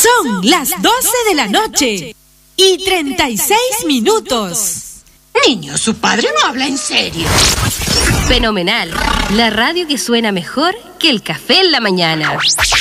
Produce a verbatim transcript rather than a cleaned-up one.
Son las doce de la noche y treinta y seis minutos. Niño, su padre no habla en serio. Fenomenal, la radio que suena mejor que el café en la mañana.